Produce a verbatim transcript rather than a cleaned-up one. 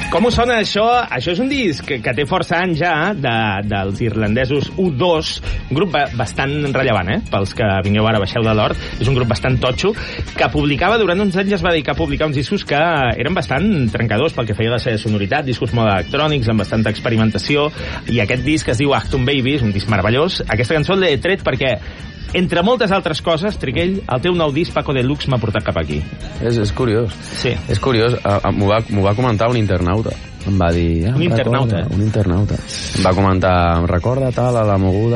Com us sona això? Això és un disc que, que té força anys ja, de, dels irlandesos U dos, un grup bastant rellevant, eh? Pels que vingueu ara, baixeu de l'Hort. És un grup bastant totxo, que publicava, durant uns anys es va dedicar a publicar uns discos que eren bastant trencadors pel que feia la seva sonoritat, discos molt electrònics, amb bastanta experimentació, i aquest disc es diu Achtung Baby, és un disc meravellós. Aquesta cançó l'he tret perquè, entre moltes altres coses, Triquell, el teu nou disc, Paco Deluxe, m'ha portat cap aquí. És, és curiós. Sí. És curiós. M'ho va, m'ho va comentar un internauta. Em va dir... Ah, un internauta. Recorda, un internauta. Em va comentar, em recorda tal, a la moguda